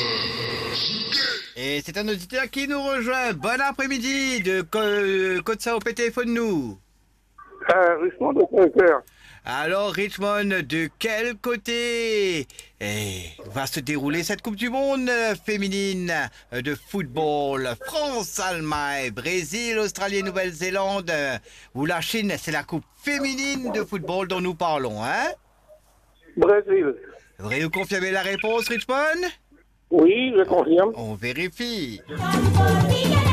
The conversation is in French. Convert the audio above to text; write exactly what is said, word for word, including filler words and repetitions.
Et c'est un auditeur qui nous rejoint. Bon après-midi de Co- Côte-Sao au téléphone nous. Euh, Richmond de Saint-Clair. Alors Richmond, de quel côté eh, va se dérouler cette Coupe du Monde féminine de football? France, Allemagne, Brésil, Australie, Nouvelle-Zélande ou la Chine? C'est la Coupe féminine de football dont nous parlons, hein? Brésil. Voudriez-vous confirmer la réponse, Richmond? Oui, je confirme. On vérifie. California.